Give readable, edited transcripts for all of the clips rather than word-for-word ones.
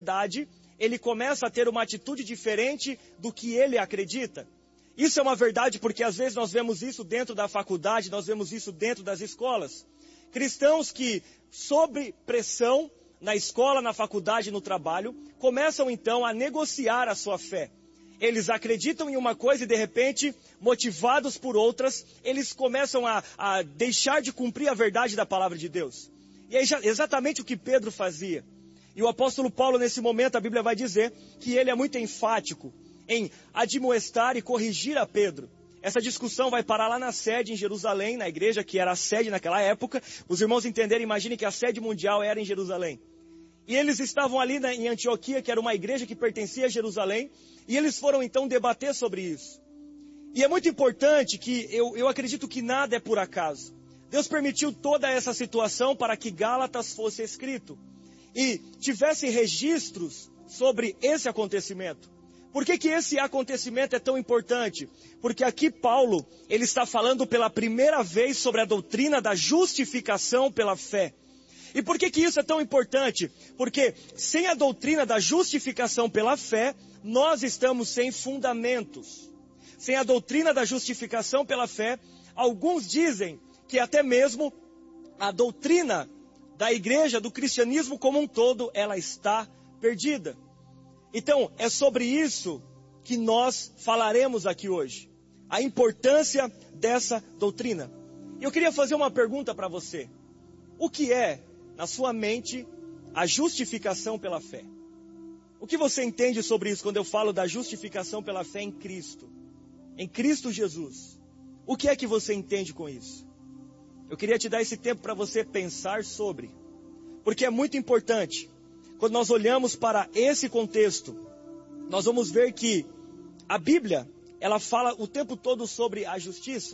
verdade, ele começa a ter uma atitude diferente do que ele acredita. Isso é uma verdade porque às vezes nós vemos isso dentro da faculdade, nós vemos isso dentro das escolas. Cristãos que, sob pressão, na escola, na faculdade, no trabalho, começam então a negociar a sua fé. Eles acreditam em uma coisa e de repente, motivados por outras, eles começam a deixar de cumprir a verdade da palavra de Deus. E é exatamente o que Pedro fazia. E o apóstolo Paulo, nesse momento, a Bíblia vai dizer que ele é muito enfático em admoestar e corrigir a Pedro. Essa discussão vai parar lá na sede em Jerusalém, na igreja que era a sede naquela época. Os irmãos entenderem, imaginem que a sede mundial era em Jerusalém. E eles estavam ali em Antioquia, que era uma igreja que pertencia a Jerusalém, e eles foram então debater sobre isso. E é muito importante que eu acredito que nada é por acaso. Deus permitiu toda essa situação para que Gálatas fosse escrito e tivesse registros sobre esse acontecimento. Por que esse acontecimento é tão importante? Porque aqui Paulo, ele está falando pela primeira vez sobre a doutrina da justificação pela fé. E por que isso é tão importante? Porque sem a doutrina da justificação pela fé, nós estamos sem fundamentos. Sem a doutrina da justificação pela fé, alguns dizem que até mesmo a doutrina da igreja, do cristianismo como um todo, ela está perdida. Então, é sobre isso que nós falaremos aqui hoje. A importância dessa doutrina. E eu queria fazer uma pergunta para você. O que é, na sua mente, a justificação pela fé? O que você entende sobre isso quando eu falo da justificação pela fé em Cristo? Em Cristo Jesus. O que é que você entende com isso? Eu queria te dar esse tempo para você pensar sobre. Porque é muito importante. Quando nós olhamos para esse contexto, nós vamos ver que a Bíblia, ela fala o tempo todo sobre a justiça.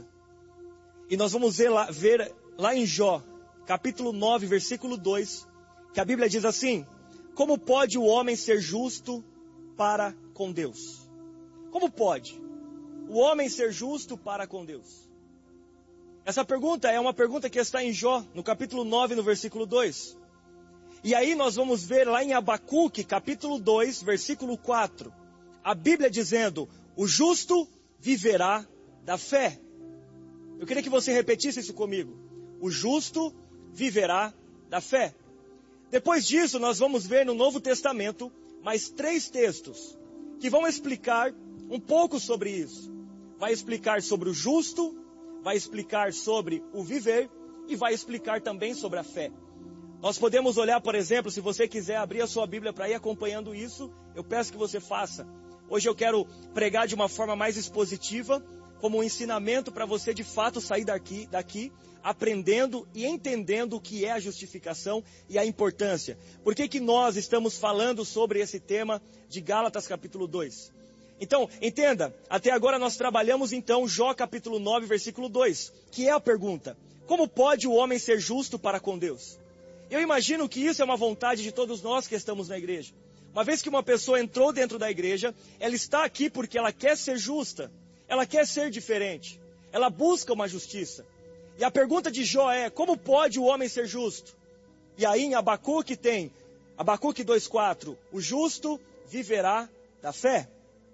E nós vamos ver lá em Jó, capítulo 9, versículo 2, que a Bíblia diz assim: como pode o homem ser justo para com Deus? Como pode o homem ser justo para com Deus? Essa pergunta é uma pergunta que está em Jó, no capítulo 9, no versículo 2. E aí nós vamos ver lá em Abacuque, capítulo 2, versículo 4, a Bíblia dizendo: o justo viverá da fé. Eu queria que você repetisse isso comigo. O justo viverá da fé. Depois disso, nós vamos ver no Novo Testamento mais 3 textos que vão explicar um pouco sobre isso. Vai explicar sobre o justo, vai explicar sobre o viver e vai explicar também sobre a fé. Nós podemos olhar, por exemplo, se você quiser abrir a sua Bíblia para ir acompanhando isso, eu peço que você faça. Hoje eu quero pregar de uma forma mais expositiva, como um ensinamento para você de fato sair daqui aprendendo e entendendo o que é a justificação e a importância. Por que nós estamos falando sobre esse tema de Gálatas capítulo 2? Então, entenda, até agora nós trabalhamos então Jó capítulo 9, versículo 2, que é a pergunta: como pode o homem ser justo para com Deus? Eu imagino que isso é uma vontade de todos nós que estamos na igreja. Uma vez que uma pessoa entrou dentro da igreja, ela está aqui porque ela quer ser justa, ela quer ser diferente, ela busca uma justiça. E a pergunta de Jó é: como pode o homem ser justo? E aí em Abacuque tem, Abacuque 2,4, o justo viverá da fé.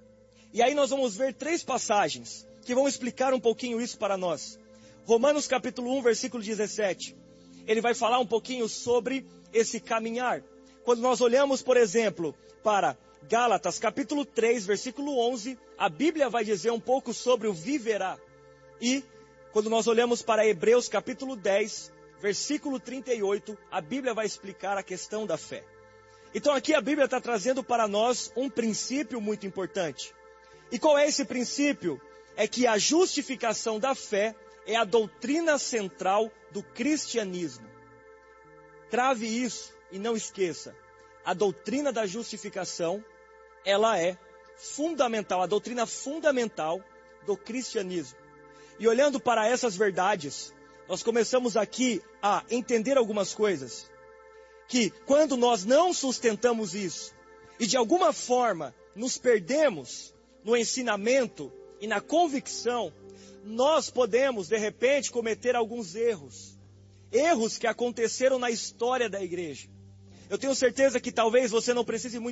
E aí nós vamos ver 3 passagens que vão explicar um pouquinho isso para nós. Romanos capítulo 1, versículo 17. Ele vai falar um pouquinho sobre esse caminhar. Quando nós olhamos, por exemplo, para Gálatas capítulo 3, versículo 11, a Bíblia vai dizer um pouco sobre o viverá. E quando nós olhamos para Hebreus capítulo 10, versículo 38, a Bíblia vai explicar a questão da fé. Então aqui a Bíblia está trazendo para nós um princípio muito importante. E qual é esse princípio? É que a justificação da fé é a doutrina central do cristianismo. Crave isso e não esqueça. A doutrina da justificação, ela é fundamental, a doutrina fundamental do cristianismo. E olhando para essas verdades, nós começamos aqui a entender algumas coisas. Que quando nós não sustentamos isso, e de alguma forma nos perdemos no ensinamento e na convicção, nós podemos, de repente, cometer alguns erros. Erros que aconteceram na história da igreja. Eu tenho certeza que talvez você não precise muito